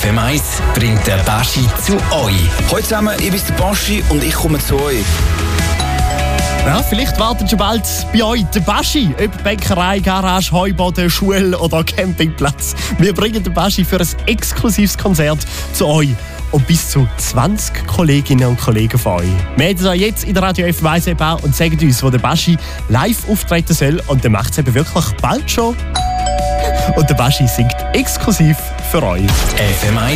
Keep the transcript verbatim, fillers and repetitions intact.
F M eins bringt der Baschi zu euch. Hallo zusammen, ich bin der Baschi und ich komme zu euch. Ja, vielleicht wartet schon bald bei euch der Baschi. Ob Bäckerei, Garage, Heuboden, Schule oder Campingplatz. Wir bringen den Baschi für ein exklusives Konzert zu euch. Und bis zu zwanzig Kolleginnen und Kollegen von euch. Meldet euch jetzt in der Radio F M eins App an und sagt uns, wo der Baschi live auftreten soll. Und dann macht es eben wirklich bald schon. Und der Baschi singt exklusiv für euch. F M eins